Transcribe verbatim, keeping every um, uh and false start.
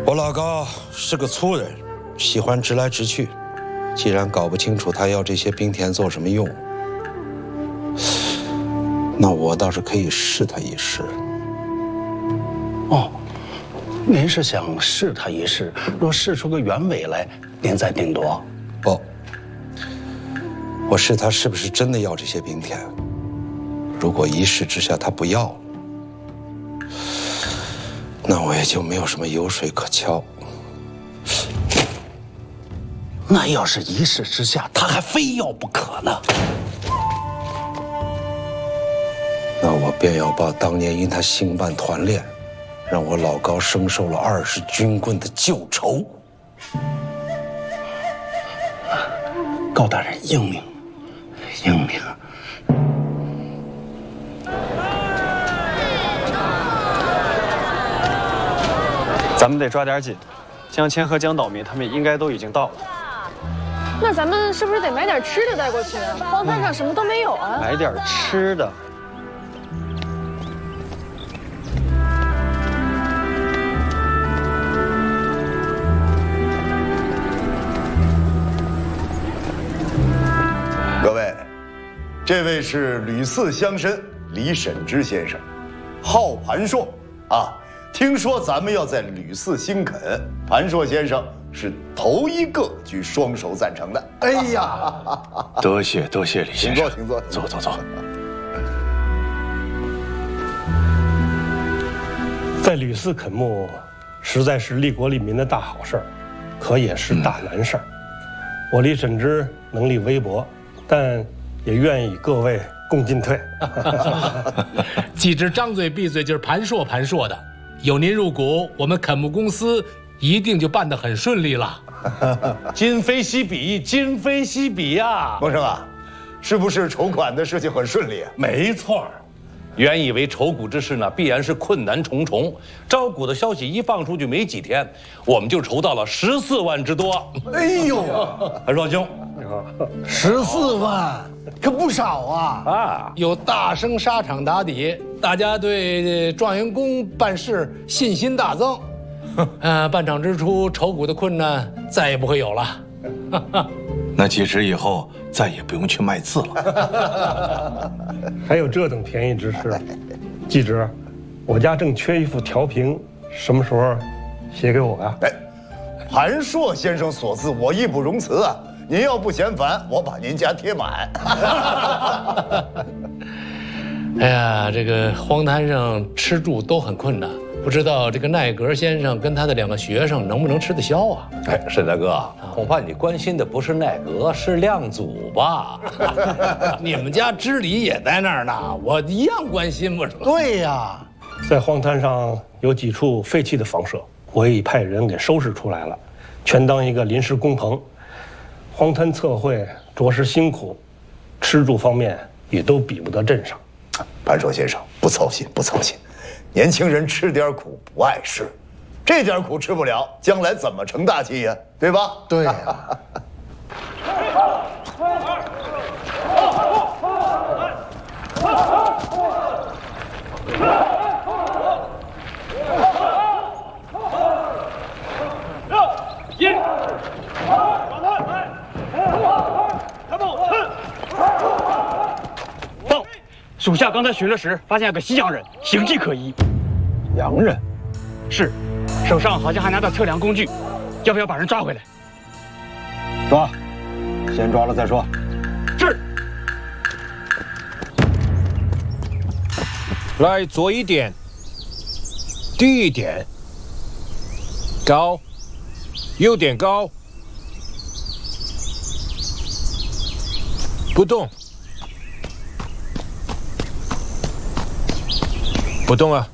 我老高是个粗人，喜欢直来直去。既然搞不清楚他要这些冰田做什么用，那我倒是可以试他一试。 哦，您是想试他一试？若试出个原委来，您再定夺。 不，我试他是不是真的要这些冰田。如果一试之下他不要，那我也就没有什么油水可敲。 那要是一试之下他还非要不可呢？ 那我便要报当年因他兴办团练，让我老高生受了二十军棍的旧仇。 高大人英明，英明。 咱们得抓点紧，江谦和江岛民他们应该都已经到了。 那咱们是不是得买点吃的带过去？荒滩上什么都没有啊！ 买点吃的。 各位，这位是吕四乡绅李审之先生，号盘硕啊。听说咱们要在吕四兴垦，盘硕先生是头一个举双手赞成的。 哎呀， 多谢多谢李先生， 请坐，请坐， 坐坐坐。 在吕四垦牧，实在是利国利民的大好事儿，可也是大难事儿。我李审之能力微薄，但也愿与各位共进退。 几只张嘴闭嘴就是盘硕盘硕的。有您入股，我们垦牧公司一定就办得很顺利了。 今非昔比，今非昔比呀！ 孟生啊，是不是筹款的事情很顺利啊？ 没错，原以为筹股之事呢，必然是困难重重。招股的消息一放出去没几天，我们就筹到了十四万之多。 哎呦， 盘硕兄， 十四万可不少啊！ 啊， 有大生沙场打底，大家对状元公办事信心大增。呃，办厂之初筹股的困难再也不会有了。 那其实以后再也不用去卖字了。 还有这等便宜之事，季直，我家正缺一副调评，什么时候写给我呀？ 哎，盘硕先生所赐，我义不容辞啊！您要不嫌烦，我把您家贴满。 哎呀，这个荒滩上吃住都很困难，不知道这个奈格先生跟他的两个学生能不能吃得消啊？ 哎，沈大哥，恐怕你关心的不是奈格，是亮祖吧？ 你们家知礼也在那儿呢，我一样关心不是吗？ 对呀， 在荒滩上有几处废弃的房舍，我已派人给收拾出来了，全当一个临时工棚。荒滩测绘着实辛苦，吃住方面也都比不得镇上。 盘硕先生，不操心，不操心。年轻人吃点苦不碍事，这点苦吃不了，将来怎么成大器呀？对吧？ 对呀。 报，属下刚才巡逻时发现有个西洋人，形迹可疑。 洋人？ 是，手上好像还拿着测量工具，要不要把人抓回来？ 抓，先抓了再说。 是。 来，左一点，低一点，高，有点高，不动，不动啊！